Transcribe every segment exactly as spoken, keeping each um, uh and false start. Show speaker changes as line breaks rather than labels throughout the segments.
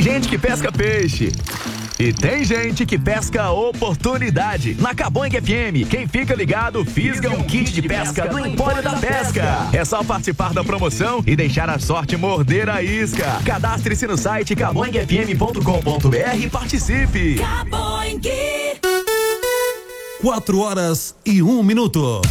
gente que pesca peixe. E tem gente que pesca oportunidade. Na Caboing F M, quem fica ligado fisga um kit de pesca do Empório da Pesca. É só participar da promoção e deixar a sorte morder a isca. Cadastre-se no site caboing f m ponto com ponto b r e participe.
Caboing.
Quatro horas e um minuto.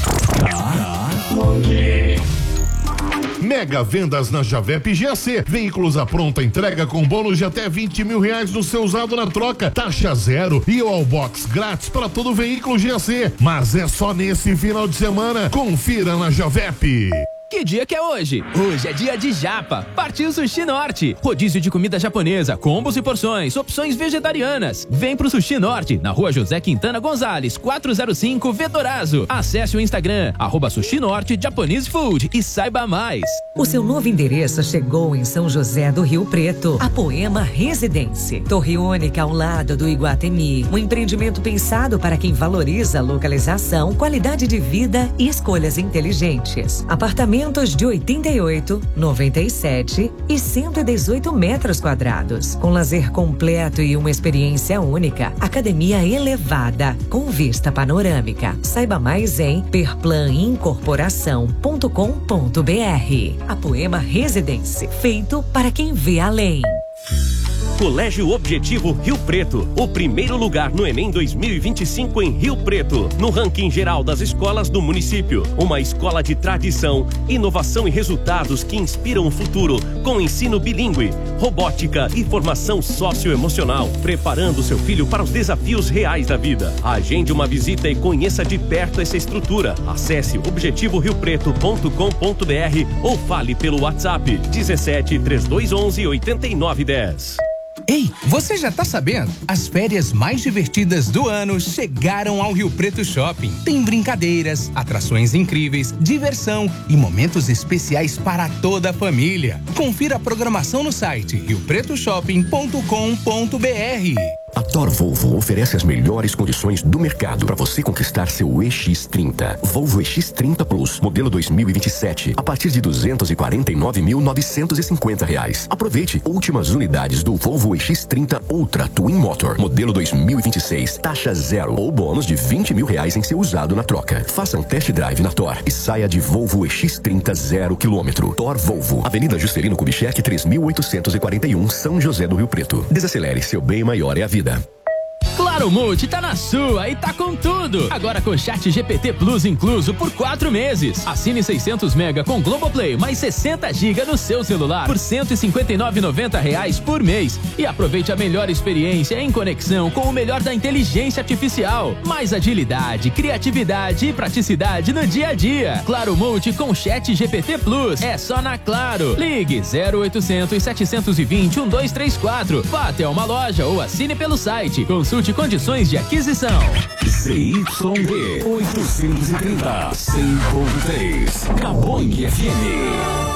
Mega vendas na Javep G A C. Veículos à pronta entrega com bônus de até vinte mil reais no seu usado na troca. Taxa zero e o Allbox grátis para todo veículo G A C. Mas é só nesse final de semana. Confira na Javep.
Que dia que é hoje? Hoje é dia de japa. Partiu Sushi Norte. Rodízio de comida japonesa, combos e porções, opções vegetarianas. Vem pro Sushi Norte, na rua José Quintana Gonzalez, quatrocentos e cinco, Vetorazo. Acesse o Instagram, arroba Sushi Norte Japanese Food e saiba mais.
O seu novo endereço chegou em São José do Rio Preto. A Poema Residência. Torre única ao lado do Iguatemi. Um empreendimento pensado para quem valoriza localização, qualidade de vida e escolhas inteligentes. Apartamento de oitenta e oito, noventa e sete e cento e dezoito metros quadrados, com lazer completo e uma experiência única. Academia elevada, com vista panorâmica. Saiba mais em perplan incorporação ponto com ponto b r. A Poema Residência, feito para quem vê além.
Colégio Objetivo Rio Preto, o primeiro lugar no Enem dois mil e vinte e cinco em Rio Preto, no ranking geral das escolas do município. Uma escola de tradição, inovação e resultados que inspiram o futuro, com ensino bilíngue, robótica e formação socioemocional, preparando seu filho para os desafios reais da vida. Agende uma visita e conheça de perto essa estrutura. Acesse objetivo rio preto ponto com ponto b r ou fale pelo WhatsApp dezessete, trinta e dois, onze, oitenta e nove, dez.
Ei, você já tá sabendo? As férias mais divertidas do ano chegaram ao Rio Preto Shopping. Tem brincadeiras, atrações incríveis, diversão e momentos especiais para toda a família. Confira a programação no site rio preto shopping ponto com ponto b r.
A Thor Volvo oferece as melhores condições do mercado para você conquistar seu E X trinta. Volvo E X trinta Plus, modelo dois mil e vinte e sete, a partir de duzentos e quarenta e nove mil, novecentos e cinquenta reais. Aproveite últimas unidades do Volvo E X trinta Ultra Twin Motor, modelo dois mil e vinte e seis, taxa zero ou bônus de vinte mil reais em seu usado na troca. Faça um test drive na Thor e saia de Volvo E X trinta zero quilômetro. Thor Volvo, Avenida Juscelino Kubitschek, três mil oitocentos e quarenta e um, São José do Rio Preto. Desacelere, seu bem maior é a vida.
Claro Multi tá na sua e tá com tudo. Agora com Chat G P T Plus incluso por quatro meses. Assine seiscentos mega com Globoplay mais sessenta gigas no seu celular por cento e cinquenta e nove reais e noventa centavos por mês. E aproveite a melhor experiência em conexão com o melhor da inteligência artificial. Mais agilidade, criatividade e praticidade no dia a dia. Claro Multi com Chat G P T Plus. É só na Claro. Ligue zero oitocentos, setecentos e vinte, um dois três quatro. Vá até uma loja ou assine pelo site. Consulte condições de aquisição.
C Y D oitocentos e trinta, cem ponto três. Caboing F M.